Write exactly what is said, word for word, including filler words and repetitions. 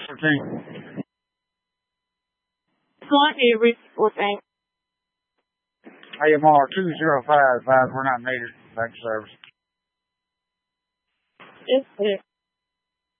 fourteen. Flight Avery fourteen. A M R two zero five five, we're not needed. Thanks, service. Yes, sir.